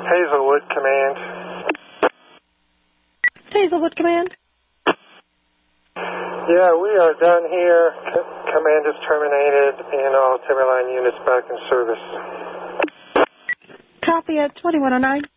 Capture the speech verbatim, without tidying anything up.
Hazelwood, command. Hazelwood, command. Yeah, we are done here. C- command is terminated, and all Timberline units back in service. Copy at twenty-one oh nine.